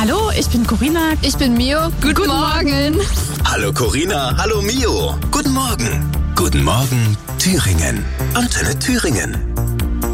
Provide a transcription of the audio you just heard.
Hallo, ich bin Corinna. Ich bin Mio. Guten Morgen. Hallo Corinna, hallo Mio. Guten Morgen. Guten Morgen Thüringen. Antenne Thüringen.